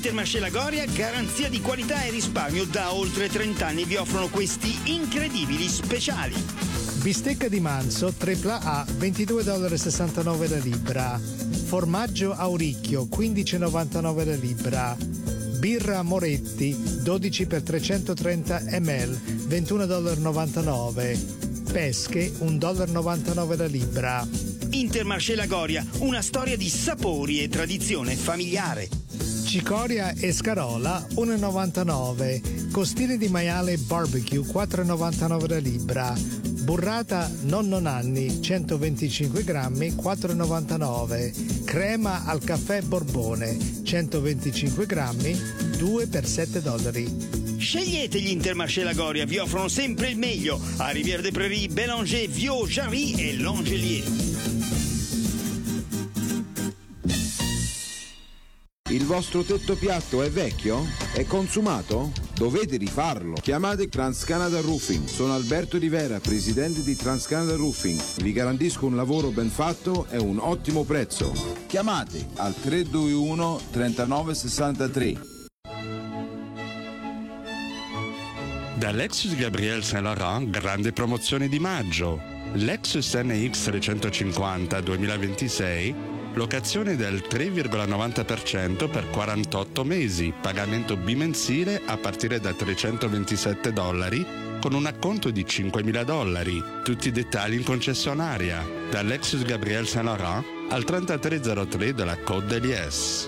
Intermarché Lagoria, garanzia di qualità e risparmio da oltre 30 anni, vi offrono questi incredibili speciali. Bistecca di manzo tripla A $22,69 la libra. Formaggio Auricchio 15,99 la libra. Birra Moretti 12 x 330 ml $21,99. Pesche $1,99 la libra. Intermarché Lagoria, una storia di sapori e tradizione familiare. Cicoria e scarola 1,99. Costine di maiale barbecue 4,99 la libra. Burrata Nonno Nanni 125 grammi 4,99. Crema al caffè Borbone 125 grammi 2 per $7. Scegliete gli Intermarché Lagoria, vi offrono sempre il meglio a Rivière des Prairies, Bélanger, Viau, Jarry e Langelier. Il vostro tetto piatto è vecchio? È consumato? Dovete rifarlo. Chiamate TransCanada Roofing. Sono Alberto Rivera, presidente di TransCanada Roofing. Vi garantisco un lavoro ben fatto e un ottimo prezzo. Chiamate al 321 3963. Da Lexus Gabriel Saint Laurent, grande promozione di maggio. Lexus NX 350 2026, locazione del 3,90% per 48 mesi, pagamento bimensile a partire da $327 con un acconto di $5.000. Tutti i dettagli in concessionaria. Da Lexus Gabriel Saint Laurent al 3303 della Côte de Liesse.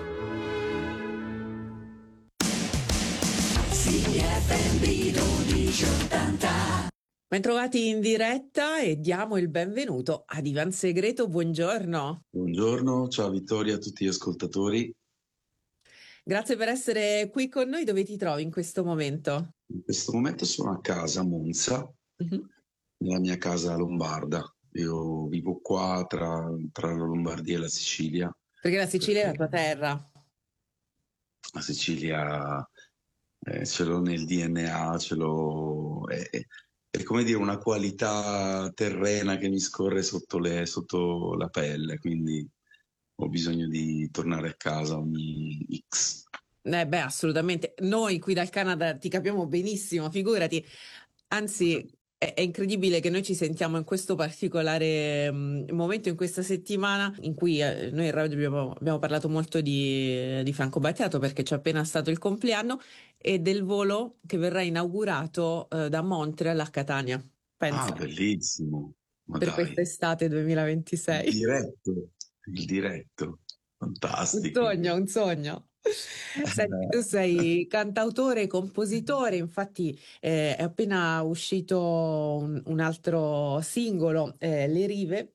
CFM 1280. Bentrovati in diretta e diamo il benvenuto ad Ivan Segreto. Buongiorno. Buongiorno, ciao Vittoria, a tutti gli ascoltatori. Grazie per essere qui con noi. Dove ti trovi in questo momento? In questo momento sono a casa a Monza, nella mia casa lombarda. Io vivo qua tra la Lombardia e la Sicilia. Perché la Sicilia è la tua terra. La Sicilia ce l'ho nel DNA, ce l'ho... È come dire una qualità terrena che mi scorre sotto la pelle, quindi ho bisogno di tornare a casa ogni X. Assolutamente. Noi qui dal Canada ti capiamo benissimo, figurati. Anzi, è incredibile che noi ci sentiamo in questo particolare momento, in questa settimana in cui noi in radio abbiamo parlato molto di Franco Battiato, perché c'è appena stato il compleanno, e del volo che verrà inaugurato da Montreal a Catania. Pensa. Ah, bellissimo! Ma per dai. quest'estate 2026. Il diretto, fantastico. Un sogno. Senti, tu sei cantautore e compositore, infatti è appena uscito un altro singolo, Le Rive,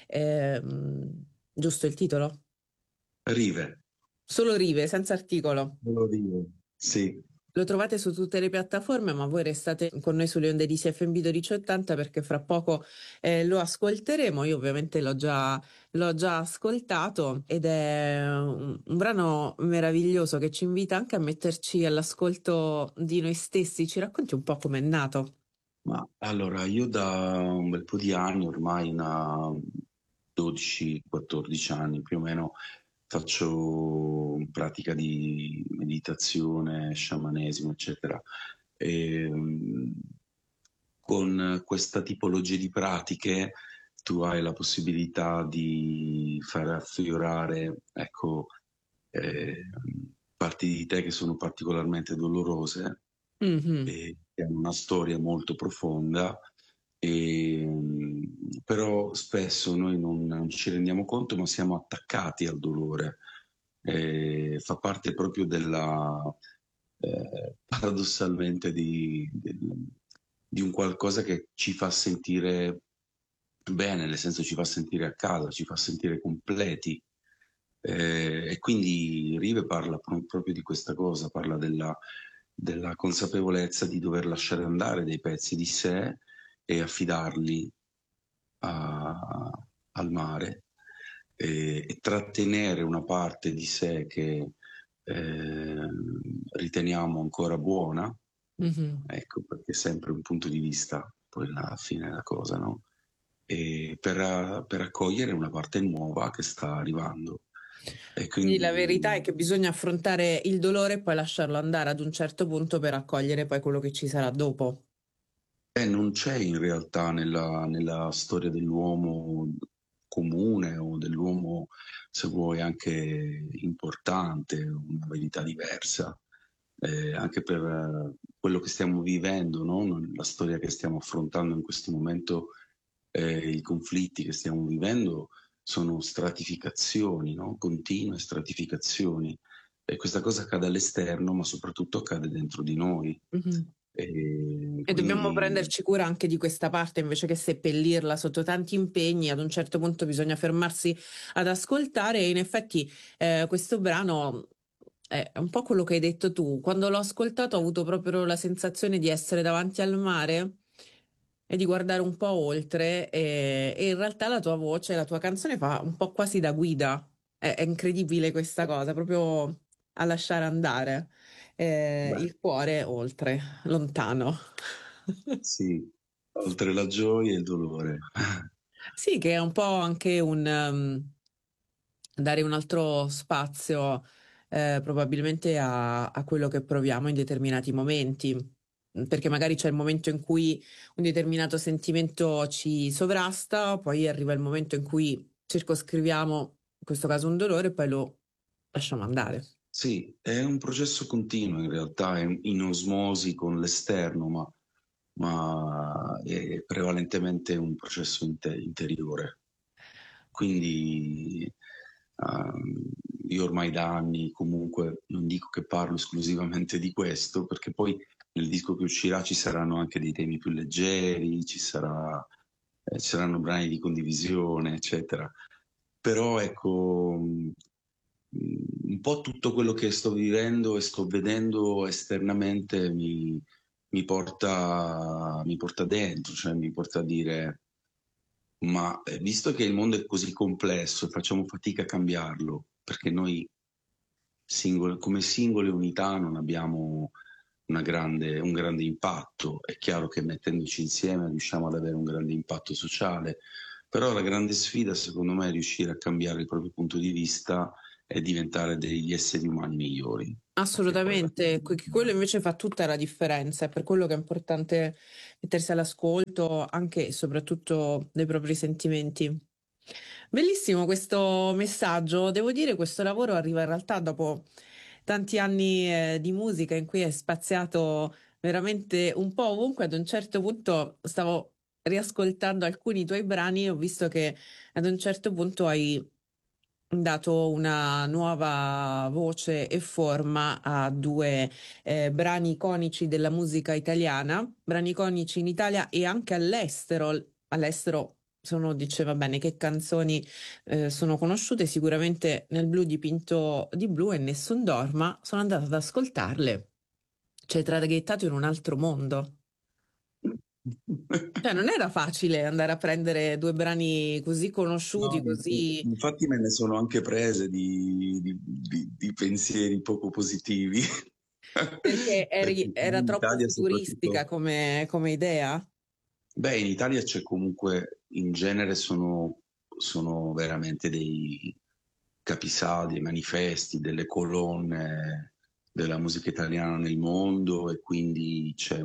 giusto il titolo? Rive. Solo Rive, senza articolo. Solo Rive, sì. Lo trovate su tutte le piattaforme, ma voi restate con noi sulle onde di CFM 1280 perché fra poco lo ascolteremo. Io ovviamente l'ho già ascoltato ed è un brano meraviglioso che ci invita anche a metterci all'ascolto di noi stessi. Ci racconti un po' com'è nato? Ma allora, io da un bel po' di anni, ormai 12-14 anni più o meno, faccio pratica di meditazione, sciamanesimo, eccetera. E, con questa tipologia di pratiche tu hai la possibilità di far affiorare, ecco, parti di te che sono particolarmente dolorose e che hanno una storia molto profonda. Però spesso noi non ci rendiamo conto, ma siamo attaccati al dolore. Fa parte proprio paradossalmente di un qualcosa che ci fa sentire bene, nel senso ci fa sentire a casa, ci fa sentire completi. E quindi Rive parla proprio di questa cosa, parla della consapevolezza di dover lasciare andare dei pezzi di sé e affidarli al mare e trattenere una parte di sé che riteniamo ancora buona, ecco, perché è sempre un punto di vista poi alla fine della cosa, no? E per accogliere una parte nuova che sta arrivando. E Quindi la verità è quindi che bisogna affrontare il dolore e poi lasciarlo andare ad un certo punto per accogliere poi quello che ci sarà dopo. non c'è in realtà nella storia dell'uomo comune o dell'uomo, se vuoi, anche importante, una verità diversa. Anche per quello che stiamo vivendo, no? La storia che stiamo affrontando in questo momento, i conflitti che stiamo vivendo sono stratificazioni, no? Continue stratificazioni. E questa cosa accade all'esterno, ma soprattutto accade dentro di noi. Mhm. E E dobbiamo quindi prenderci cura anche di questa parte invece che seppellirla sotto tanti impegni. Ad un certo punto bisogna fermarsi ad ascoltare e in effetti questo brano è un po' quello che hai detto tu. Quando l'ho ascoltato ho avuto proprio la sensazione di essere davanti al mare e di guardare un po' oltre e in realtà la tua voce, la tua canzone fa un po' quasi da guida. È incredibile questa cosa, proprio a lasciare andare beh, il cuore oltre, lontano. sì, oltre la gioia e il dolore. Sì, che è un po' anche un dare un altro spazio probabilmente a quello che proviamo in determinati momenti. Perché magari c'è il momento in cui un determinato sentimento ci sovrasta, poi arriva il momento in cui circoscriviamo, in questo caso un dolore, e poi lo lasciamo andare. Sì, è un processo continuo in realtà, è in osmosi con l'esterno, ma è prevalentemente un processo interiore. Quindi io ormai da anni comunque non dico che parlo esclusivamente di questo, perché poi nel disco che uscirà ci saranno anche dei temi più leggeri, ci saranno brani di condivisione, eccetera. Però ecco, un po' tutto quello che sto vivendo e sto vedendo esternamente mi porta dentro, cioè mi porta a dire, ma visto che il mondo è così complesso e facciamo fatica a cambiarlo, perché noi come singole unità non abbiamo un grande impatto, è chiaro che mettendoci insieme riusciamo ad avere un grande impatto sociale, però la grande sfida secondo me è riuscire a cambiare il proprio punto di vista e diventare degli esseri umani migliori, perché poi alla Assolutamente, quello fine. invece fa tutta la differenza, è per quello che è importante mettersi all'ascolto anche e soprattutto dei propri sentimenti. Bellissimo questo messaggio, devo dire questo lavoro arriva in realtà dopo tanti anni di musica in cui è spaziato veramente un po' ovunque, ad un certo punto stavo riascoltando alcuni tuoi brani e ho visto che ad un certo punto hai dato una nuova voce e forma a due brani iconici della musica italiana, brani iconici in Italia e anche all'estero. All'estero sono, diceva bene, che canzoni sono conosciute sicuramente nel blu dipinto di blu e Nessun Dorma. Sono andata ad ascoltarle. Ci hai traghettato in un altro mondo. Cioè, non era facile andare a prendere due brani così conosciuti, No, così infatti me ne sono anche prese di pensieri poco positivi. perché Perché era in troppo Italia futuristica soprattutto, come idea. beh, in Italia c'è comunque, in genere sono veramente dei capisaldi, dei manifesti, delle colonne della musica italiana nel mondo e quindi c'è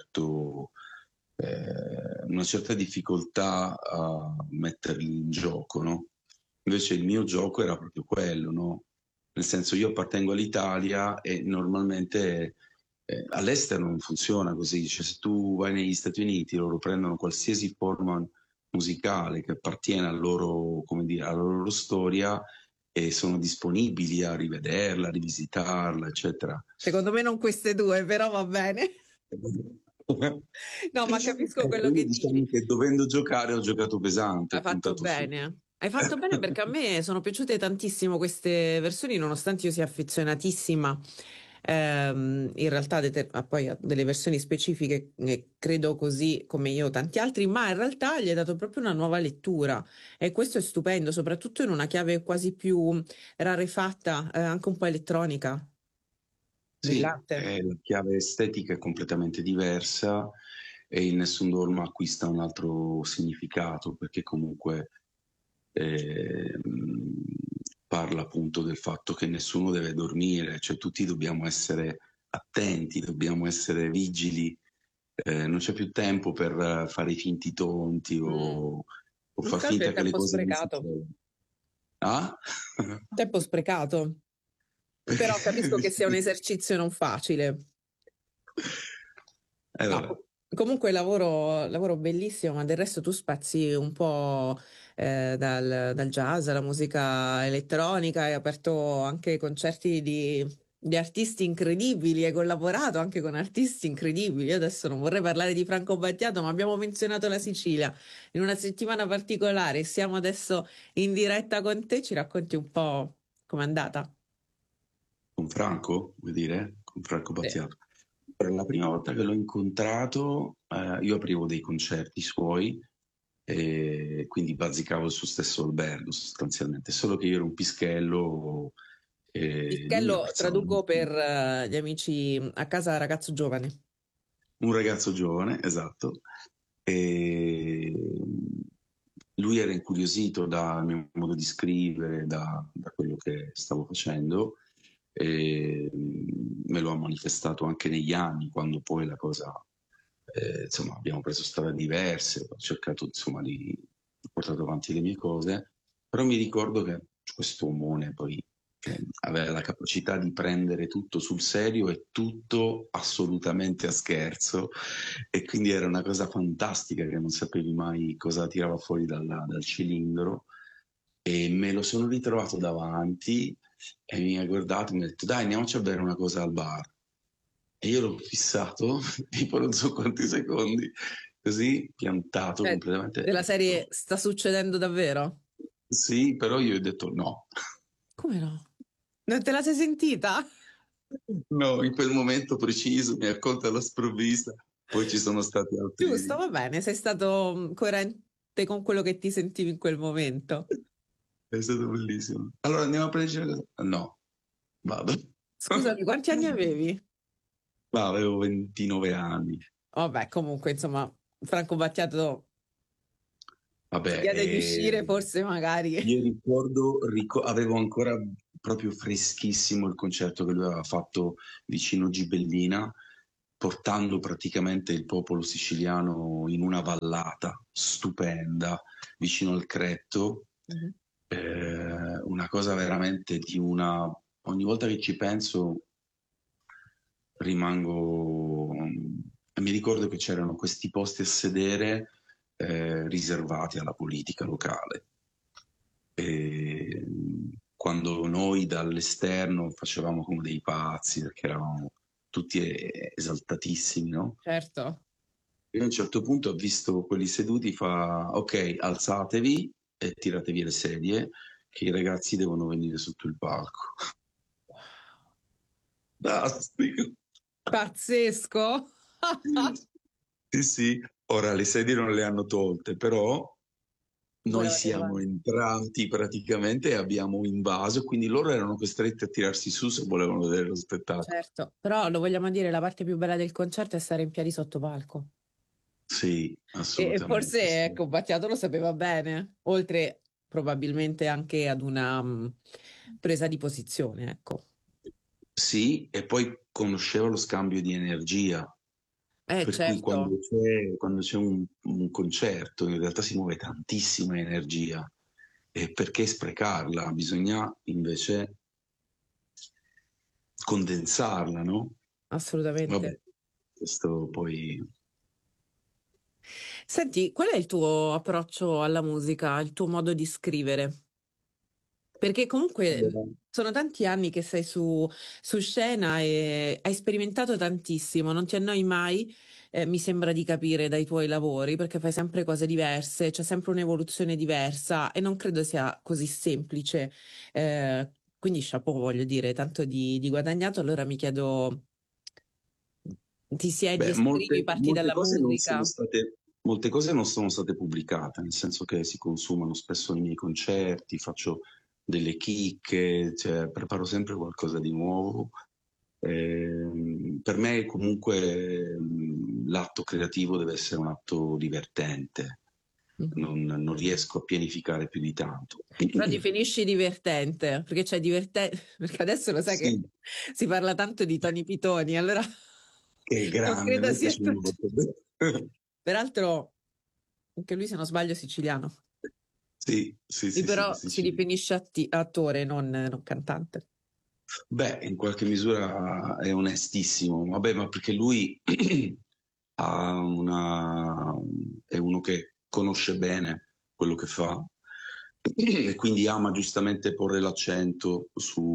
una certa difficoltà a metterli in gioco, no? Invece il mio gioco era proprio quello, no? Nel senso io appartengo all'Italia e normalmente all'estero non funziona così, cioè se tu vai negli Stati Uniti loro prendono qualsiasi forma musicale che appartiene al loro, come dire, alla loro storia e sono disponibili a rivederla, a rivisitarla, eccetera. Secondo me non queste due, però va bene. No, ma capisco quello Quindi che dici. diciamo che dovendo giocare ho giocato pesante, Hai ho fatto puntato su. bene. Hai fatto bene perché a me sono piaciute tantissimo queste versioni, nonostante io sia affezionatissima. In realtà poi a delle versioni specifiche, credo così come io tanti altri, ma in realtà gli hai dato proprio una nuova lettura e questo è stupendo, soprattutto in una chiave quasi più rarefatta, anche un po' elettronica, Sì, brillante. la chiave estetica è completamente diversa e il Nessun Dorma acquista un altro significato perché comunque ehm, parla appunto del fatto che nessuno deve dormire, cioè tutti dobbiamo essere attenti, dobbiamo essere vigili, non c'è più tempo per fare i finti tonti o Un far calcio è finta che le tempo cose non sprecato. succedano. Ah? Tempo sprecato. Però capisco che sia un esercizio non facile. No, Vabbè. comunque lavoro bellissimo, ma del resto tu spazi un po' dal jazz alla musica elettronica, hai aperto anche concerti di artisti incredibili, hai collaborato anche con artisti incredibili. Io adesso non vorrei parlare di Franco Battiato, ma abbiamo menzionato la Sicilia in una settimana particolare. Siamo adesso in diretta con te, ci racconti un po' com'è andata? Con Franco, vuoi dire? Con Franco Sì. Battiato. Per la prima volta che l'ho incontrato, io aprivo dei concerti suoi e quindi bazzicavo il suo stesso albergo sostanzialmente, solo che io ero un pischello e lui Pischello, apprezzava traduco molto. per gli amici a casa ragazzo giovane. Un ragazzo giovane, esatto, e lui era incuriosito dal mio modo di scrivere, da quello che stavo facendo e me lo ha manifestato anche negli anni, quando poi la cosa, insomma, abbiamo preso strade diverse, ho cercato, insomma, di portare avanti le mie cose, però mi ricordo che questo omone poi aveva la capacità di prendere tutto sul serio e tutto assolutamente a scherzo, e quindi era una cosa fantastica che non sapevi mai cosa tirava fuori dal cilindro, e me lo sono ritrovato davanti e mi ha guardato e mi ha detto dai, andiamoci a bere una cosa al bar. E io l'ho fissato tipo non so quanti secondi, così piantato completamente. Della serie sta succedendo davvero? Sì, però io ho detto no. Come no? Non te la sei sentita? No, in quel momento preciso mi ha colto alla sprovvista, poi ci sono stati Giusto, altri. va bene, sei stato coerente con quello che ti sentivi in quel momento. È stato bellissimo. Allora andiamo a prendere. No, vado. Scusami, quanti anni avevi? Ma avevo 29 anni. Vabbè, comunque, insomma, Franco Battiato ti Vabbè, chiede di uscire, forse magari. io avevo ancora proprio freschissimo il concerto che lui aveva fatto vicino Gibellina, portando praticamente il popolo siciliano in una vallata stupenda vicino al Cretto. Mhm. Una cosa veramente di una. Ogni volta che ci penso rimango. Mi ricordo che c'erano questi posti a sedere riservati alla politica locale. E quando noi dall'esterno facevamo come dei pazzi perché eravamo tutti esaltatissimi, no? Certo. E a un certo punto ho visto quelli seduti, fa ok, alzatevi e tiratevi le sedie che i ragazzi devono venire sotto il palco. Fantastico. Pazzesco. Sì, sì, ora le sedie non le hanno tolte, però noi Voleva siamo arrivare. entrati praticamente e abbiamo invaso, quindi loro erano costretti a tirarsi su se volevano vedere lo spettacolo. Certo, però lo vogliamo dire, la parte più bella del concerto è stare in piedi sotto palco. Sì, E assolutamente. forse, Sì. ecco, Battiato lo sapeva bene, oltre probabilmente anche ad una presa di posizione, ecco. Sì, e poi conosceva lo scambio di energia, per cui Certo, quando c'è un concerto in realtà si muove tantissima energia, e perché sprecarla? Bisogna invece condensarla, no? assolutamente. Vabbè, questo poi. Senti, qual è il tuo approccio alla musica, il tuo modo di scrivere? Perché comunque Allora, sono tanti anni che sei su scena e hai sperimentato tantissimo, non ti annoi mai, mi sembra di capire dai tuoi lavori, perché fai sempre cose diverse, c'è sempre un'evoluzione diversa e non credo sia così semplice. Quindi chapeau, voglio dire, tanto di guadagnato. Allora mi chiedo, ti siedi e beh, scrivi, molte, parti molte dalla cose non sono musica? state, molte cose non sono state pubblicate, nel senso che si consumano spesso nei miei concerti, faccio delle chicche, cioè, preparo sempre qualcosa di nuovo. Per me comunque l'atto creativo deve essere un atto divertente, non riesco a pianificare più di tanto. Però ti finisci divertente, perché c'è divertente, perché adesso lo sai Sì, che si parla tanto di Tony Pitoni, allora che è non grande, a credo me sia piace tutto. molto. Peraltro, anche lui, se non sbaglio, è siciliano. Sì, sì, Lui sì, sì, però sì, si sì. definisce attore, non cantante. Beh, in qualche misura è onestissimo, vabbè, ma perché lui è uno che conosce bene quello che fa e quindi ama giustamente porre l'accento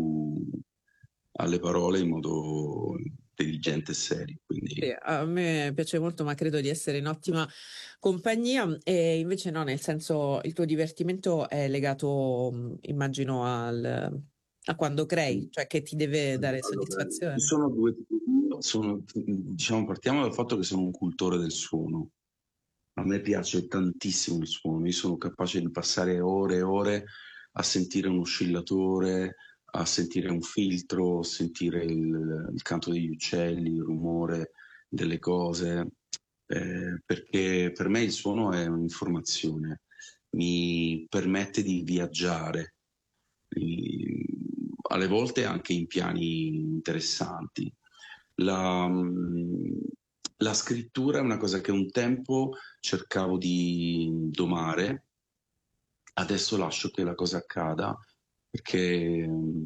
alle parole in modo intelligente e serio. Quindi Sì, a me piace molto, ma credo di essere in ottima compagnia. E invece no, nel senso, il tuo divertimento è legato, immagino, a quando crei, cioè che ti deve dare allora, ci soddisfazione. sono diciamo, partiamo dal fatto che sono un cultore del suono. A me piace tantissimo il suono, io sono capace di passare ore e ore a sentire un oscillatore, a sentire un filtro, a sentire il canto degli uccelli, il rumore delle cose, perché per me il suono è un'informazione, mi permette di viaggiare, eh, alle volte anche in piani interessanti. La, mh, la scrittura è una cosa che un tempo cercavo di domare, adesso lascio che la cosa accada perché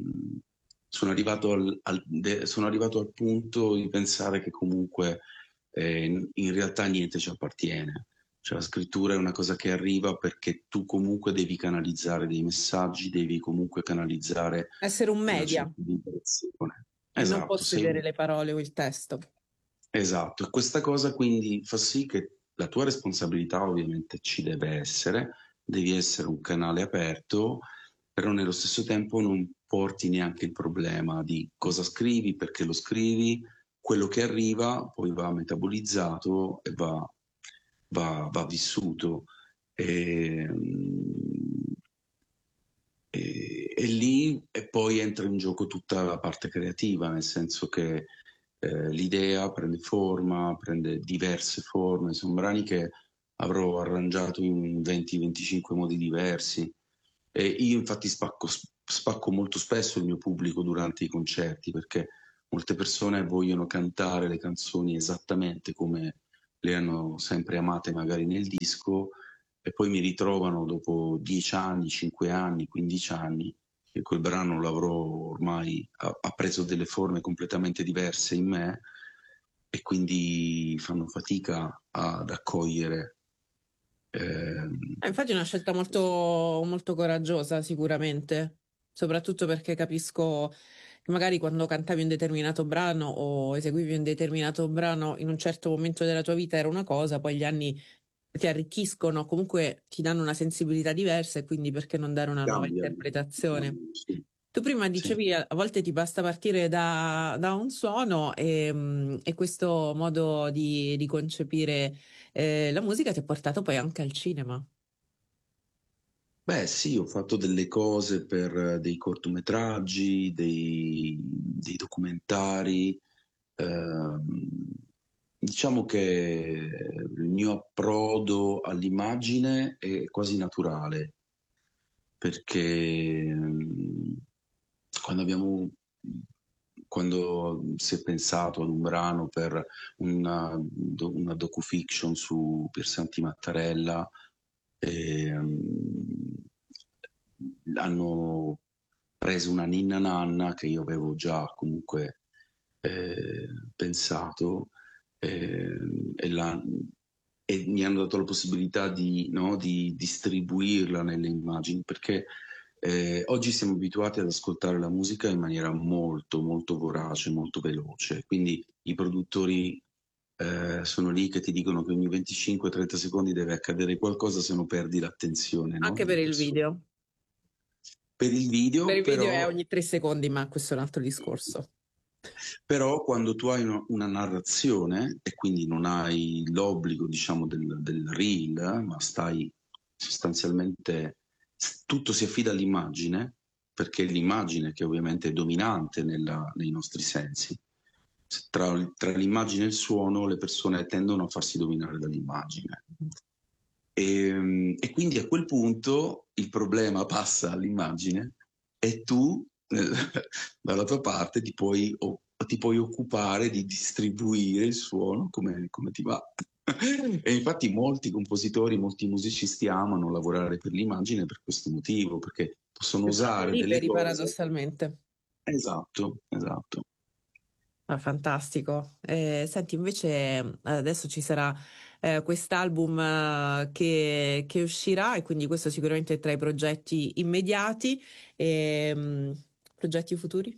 sono arrivato al punto di pensare che comunque in realtà niente ci appartiene. Cioè, la scrittura è una cosa che arriva perché tu comunque devi canalizzare dei messaggi, devi comunque canalizzare Essere un una media certa vibrazione. e non Esatto, possedere le parole o il testo. esatto. E questa cosa quindi fa sì che la tua responsabilità ovviamente ci deve essere, devi essere un canale aperto, però nello stesso tempo non porti neanche il problema di cosa scrivi, perché lo scrivi, quello che arriva poi va metabolizzato e va vissuto. E, e lì e poi entra in gioco tutta la parte creativa, nel senso che l'idea prende forma, prende diverse forme, sono brani che avrò arrangiato in 20-25 modi diversi. E io infatti spacco molto spesso il mio pubblico durante i concerti perché molte persone vogliono cantare le canzoni esattamente come le hanno sempre amate magari nel disco e poi mi ritrovano dopo 10 anni, 5 anni, 15 anni che quel brano l'avrò ormai ha preso delle forme completamente diverse in me e quindi fanno fatica ad accogliere. Infatti è una scelta molto, molto coraggiosa, sicuramente, soprattutto perché capisco che magari quando cantavi un determinato brano o eseguivi un determinato brano in un certo momento della tua vita era una cosa, poi gli anni ti arricchiscono, comunque ti danno una sensibilità diversa e quindi perché non dare una nuova Cambiano, interpretazione? sì, Tu prima sì. dicevi a volte ti basta partire da un suono e questo modo di concepire la musica ti ha portato poi anche al cinema. Beh, sì, ho fatto delle cose per dei cortometraggi, dei documentari. Ehm, diciamo che il mio approdo all'immagine è quasi naturale, perché quando abbiamo, quando si è pensato ad un brano per una docufiction su Piersanti Mattarella, ehm, hanno preso una ninna nanna che io avevo già comunque pensato e, e mi hanno dato la possibilità di, no, di distribuirla nelle immagini perché oggi siamo abituati ad ascoltare la musica in maniera molto, molto vorace, molto veloce. Quindi i produttori sono lì che ti dicono che ogni 25-30 secondi deve accadere qualcosa, se no perdi l'attenzione, no, Anche per delle il persone. video. Per il Per video, il video è però, ogni 3 secondi, ma questo è un altro discorso. però quando tu hai una narrazione e quindi non hai l'obbligo, diciamo, del reel, ma stai sostanzialmente, tutto si affida all'immagine, perché è l'immagine che ovviamente è dominante nei nostri sensi. Tra l'immagine e il suono le persone tendono a farsi dominare dall'immagine. E quindi a quel punto il problema passa all'immagine e tu dalla tua parte ti puoi occupare di distribuire il suono come ti va. E infatti molti compositori, molti musicisti amano lavorare per l'immagine per questo motivo, perché possono Sono usare delle liberi cose. paradossalmente. Esatto. Ah, fantastico. Senti, invece adesso ci sarà quest'album che uscirà, e quindi questo sicuramente è tra i progetti immediati. Progetti futuri?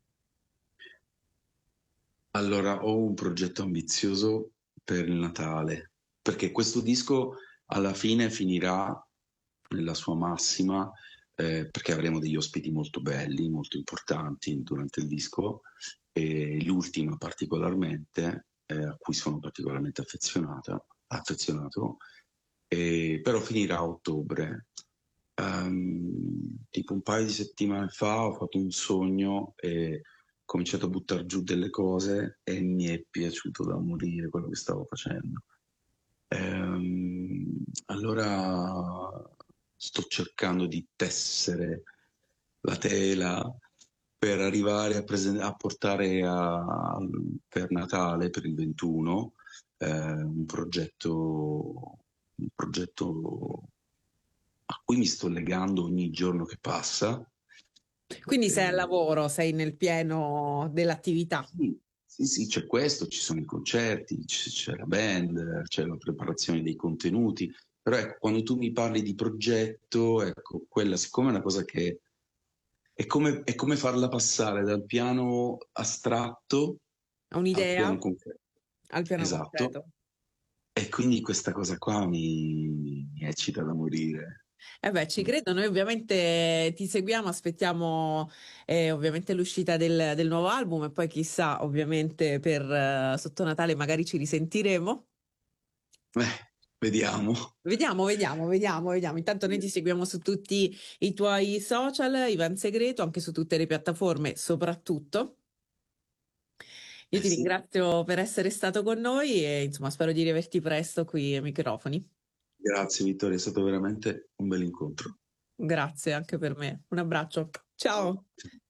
Allora, ho un progetto ambizioso per il Natale, perché questo disco alla fine finirà nella sua massima, perché avremo degli ospiti molto belli, molto importanti durante il disco, e l'ultima particolarmente, a cui sono particolarmente affezionato, però finirà a ottobre. Tipo un paio di settimane fa ho fatto un sogno e ho cominciato a buttare giù delle cose e mi è piaciuto da morire quello che stavo facendo. Allora sto cercando di tessere la tela per arrivare a portare per Natale, per il 21, un progetto a cui mi sto legando ogni giorno che passa. Quindi sei al Eh, lavoro, sei nel pieno dell'attività. sì, c'è questo, ci sono i concerti, c'è la band, c'è la preparazione dei contenuti, però ecco, quando tu mi parli di progetto, ecco, quella siccome è una cosa che è come farla passare dal piano astratto al Un'idea piano concreto. al piano Esatto. concreto. E quindi questa cosa qua mi eccita da morire. Eh beh, ci credo, noi ovviamente ti seguiamo, aspettiamo ovviamente l'uscita del nuovo album, e poi chissà, ovviamente per sotto Natale magari ci risentiremo. Vediamo. Vediamo. Intanto noi ti seguiamo su tutti i tuoi social, Ivan Segreto, anche su tutte le piattaforme, soprattutto. Io ti Sì. ringrazio per essere stato con noi e insomma spero di riaverti presto qui ai microfoni. Grazie Vittoria, è stato veramente un bel incontro. Grazie anche per me. Un abbraccio. Ciao.